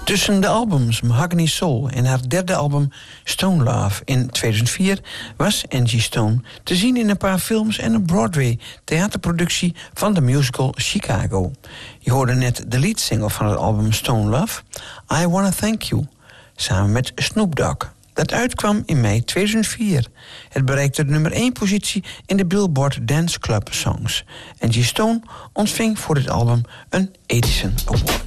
Tussen de albums Mahogany Soul en haar derde album Stone Love in 2004... was Angie Stone te zien in een paar films en een Broadway-theaterproductie van de musical Chicago. Je hoorde net de leadsingle van het album Stone Love, I Wanna Thank You, samen met Snoop Dogg. Dat uitkwam in mei 2004. Het bereikte de nummer 1 positie in de Billboard Dance Club Songs. Angie Stone ontving voor dit album een Edison Award.